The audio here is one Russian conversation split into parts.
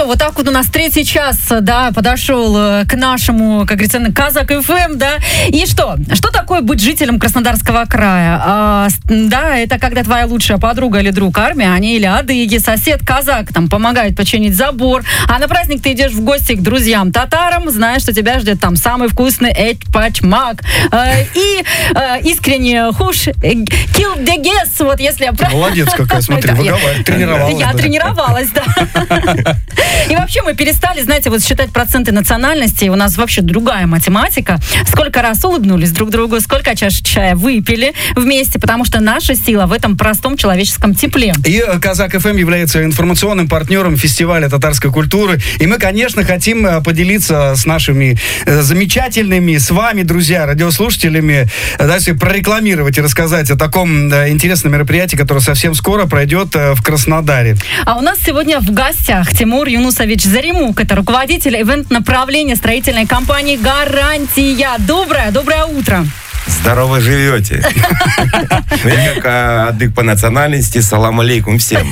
что, вот так вот у нас третий час, да, подошел к нашему, как говорится, на Казак ФМ, да. И что? Что такое быть жителем Краснодарского края? Да, это когда твоя лучшая подруга или друг армия, они или адыги, сосед казак, там, помогает починить забор. А на праздник ты идешь в гости к друзьям татарам, знаешь, что тебя ждет там самый вкусный эчпачмак. И искренне хуш килдегес, вот если я правильно... Молодец какая, смотри, тренировалась. Я тренировалась, да. И вообще мы перестали, знаете, вот считать проценты национальностей. У нас вообще другая математика. Сколько раз улыбнулись друг другу, сколько чаш чая выпили вместе, потому что наша сила в этом простом человеческом тепле. И Казак ФМ является информационным партнером фестиваля татарской культуры. И мы, конечно, хотим поделиться с нашими замечательными, с вами, друзья, радиослушателями, дальше прорекламировать и рассказать о таком интересном мероприятии, которое совсем скоро пройдет в Краснодаре. А у нас сегодня в гостях Тимур Юнусович Заремук. Это руководитель ивент-направления строительной компании «Гарантия». Доброе утро. Здорово живете. Я как адык по национальности. Салам алейкум всем.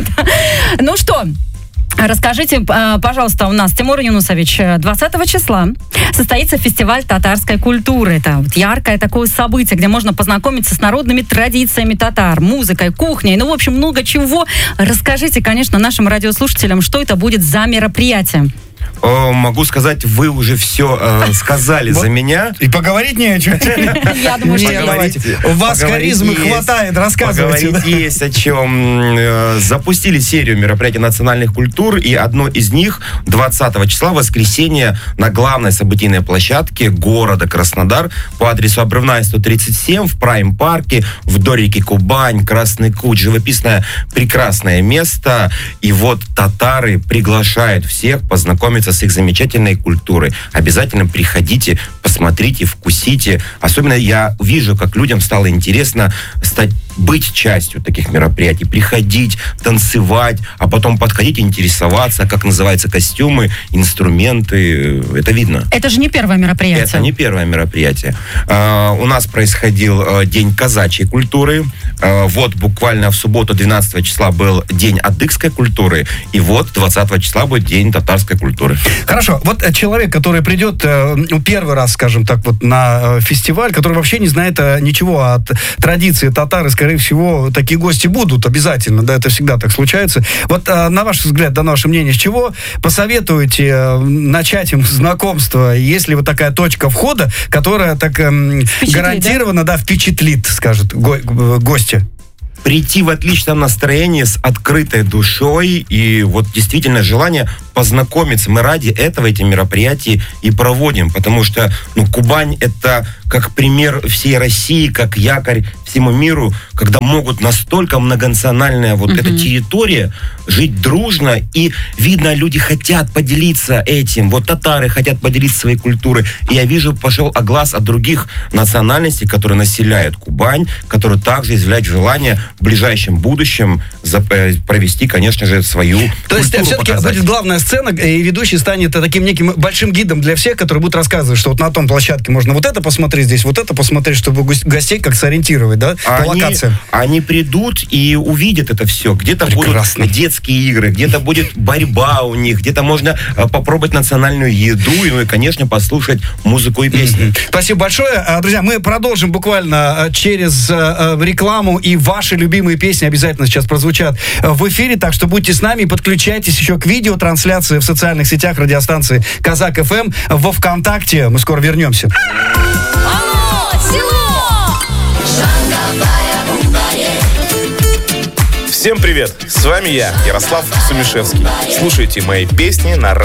Ну что, расскажите, пожалуйста, у нас, Тимур Юнусович, 20 числа состоится фестиваль татарской культуры. Это вот яркое такое событие, где можно познакомиться с народными традициями татар, музыкой, кухней, ну, в общем, много чего. Расскажите, конечно, нашим радиослушателям, что это будет за мероприятие. Могу сказать, вы уже все сказали за меня. И поговорить не о чем. Я думаю, что у вас харизмы хватает, рассказывайте. Поговорить есть о чем. Запустили серию мероприятий национальных культур, и одно из них 20 числа, воскресенье, на главной событийной площадке города Краснодар по адресу Обрывная 137 в Прайм-парке, вдоль реки Кубань, Красный Кут. Живописное, прекрасное место. И вот татары приглашают всех познакомиться с их замечательной культурой. Обязательно приходите, посмотрите, вкусите. Особенно я вижу, как людям стало интересно быть частью таких мероприятий, приходить, танцевать, а потом подходить и интересоваться, как называются костюмы, инструменты. Это видно. Это же не первое мероприятие. Это не первое мероприятие. У нас происходил День казачьей культуры. Вот буквально в субботу 12 числа был День адыгской культуры. И вот 20 числа будет День татарской культуры. Хорошо. Вот человек, который придет первый раз, скажем так, вот на фестиваль, который вообще не знает ничего о традиции татар, и, скорее всего, такие гости будут обязательно, да, это всегда так случается. Вот на ваш взгляд, на ваше мнение, с чего посоветуете начать им знакомство, если вот такая точка входа, которая так гарантированно, да, впечатлит, скажет гостя? Прийти в отличном настроении, с открытой душой и вот действительно желание познакомиться. Мы ради этого эти мероприятия и проводим, потому что Кубань — это как пример всей России, как якорь всему миру, когда могут настолько многонациональная вот эта территория жить дружно, и видно, люди хотят поделиться этим. Вот татары хотят поделиться своей культурой. И я вижу, пошел оглас от других национальностей, которые населяют Кубань, которые также изъявляют желание в ближайшем будущем провести, конечно же, свою культуру. То есть все-таки будет главная сцена, и ведущий станет таким неким большим гидом для всех, который будет рассказывать, что вот на том площадке можно вот это посмотреть, здесь вот это посмотреть, чтобы гостей как сориентировать, да, по локациям. Они придут и увидят это все. Где-то прекрасно. Будут детские игры, где-то будет борьба у них, где-то можно попробовать национальную еду и, конечно, послушать музыку и песни. Спасибо большое. Друзья, мы продолжим буквально через рекламу, и ваши любимые песни обязательно сейчас прозвучат в эфире, так что будьте с нами и подключайтесь еще к видеотрансляции в социальных сетях радиостанции Казак ФМ во ВКонтакте. Мы скоро вернемся. Алло, село! Всем привет! С вами я, Ярослав Сумишевский. Слушайте мои песни на